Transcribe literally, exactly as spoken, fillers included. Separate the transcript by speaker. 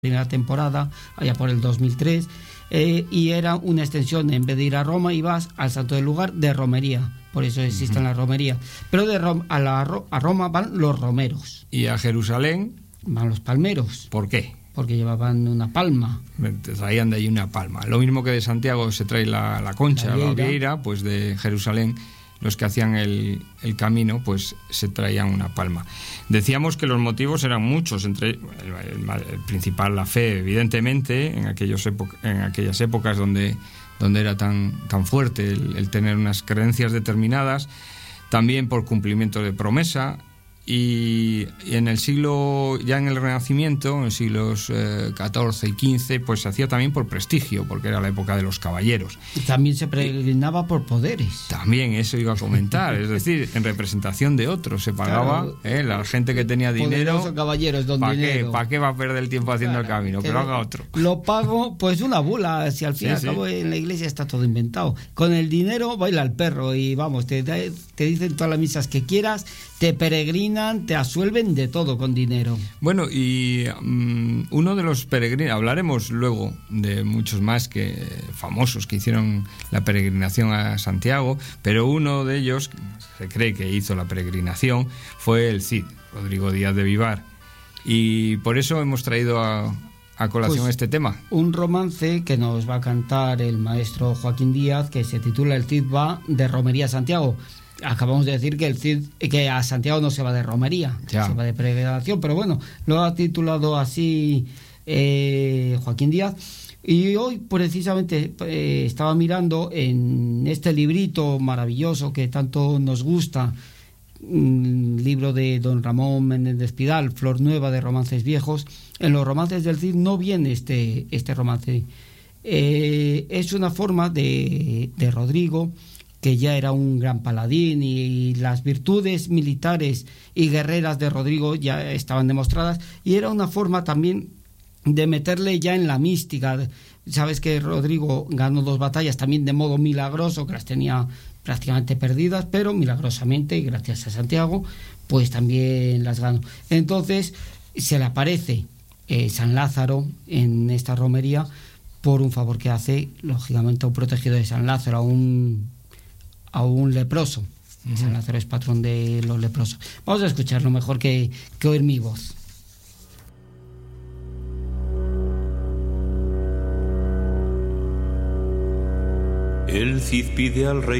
Speaker 1: primera temporada, allá por el dos mil tres, eh, y era una extensión, en vez de ir a Roma, ibas al santo del lugar de romería, por eso existen uh-huh. las romerías. Pero de Rom- a, la, a Roma van los romeros.
Speaker 2: ¿Y a Jerusalén?
Speaker 1: Van los palmeros.
Speaker 2: ¿Por qué?
Speaker 1: Porque llevaban una palma.
Speaker 2: Te traían de ahí una palma. Lo mismo que de Santiago se trae la, la concha, la vieira, pues de Jerusalén los que hacían el, el camino, pues se traían una palma. Decíamos que los motivos eran muchos, entre el, el, el principal la fe, evidentemente, en, aquellos época, en aquellas épocas donde, donde era tan, tan fuerte el, el tener unas creencias determinadas, también por cumplimiento de promesa. Y, y en el siglo, ya en el Renacimiento, en los siglos eh, catorce y quince, pues se hacía también por prestigio, porque era la época de los caballeros.
Speaker 1: Y también se peregrinaba por poderes.
Speaker 2: También, eso iba a comentar, es decir, en representación de otros, se pagaba, claro, eh, la gente que tenía dinero.
Speaker 1: Caballeros, don
Speaker 2: ¿Para
Speaker 1: dinero.
Speaker 2: qué? ¿Para qué va a perder el tiempo haciendo
Speaker 1: claro,
Speaker 2: el camino? Que lo haga otro.
Speaker 1: Lo pago, pues una bula, si al fin y sí, al cabo sí. En la iglesia está todo inventado. Con el dinero baila el perro y vamos, te, te dicen todas las misas que quieras, te peregrinan, te asuelven de todo con dinero.
Speaker 2: Bueno, y um, uno de los peregrinos, hablaremos luego de muchos más que famosos que hicieron la peregrinación a Santiago, pero uno de ellos, se cree que hizo la peregrinación, fue el Cid, Rodrigo Díaz de Vivar. Y por eso hemos traído a, a colación pues, este tema.
Speaker 1: Un romance que nos va a cantar el maestro Joaquín Díaz, que se titula El Cid va de romería a Santiago. Acabamos de decir que el Cid, que a Santiago no se va de romería, ya. se va de peregrinación, pero bueno, lo ha titulado así eh, Joaquín Díaz. Y hoy precisamente eh, estaba mirando en este librito maravilloso que tanto nos gusta, un libro de don Ramón Menéndez Pidal, Flor Nueva de romances viejos. En los romances del Cid no viene este, este romance. Eh, es una forma de, de Rodrigo, que ya era un gran paladín, y las virtudes militares y guerreras de Rodrigo ya estaban demostradas, y era una forma también de meterle ya en la mística. Sabes que Rodrigo ganó dos batallas también de modo milagroso, que las tenía prácticamente perdidas, pero milagrosamente, y gracias a Santiago, pues también las ganó. Entonces se le aparece eh, San Lázaro en esta romería por un favor que hace, lógicamente, a un protegido de San Lázaro, a un a un leproso. Uh-huh. San Lázaro es patrón de los leprosos. Vamos a escucharlo mejor que, que oír mi voz.
Speaker 3: El Cid pide al rey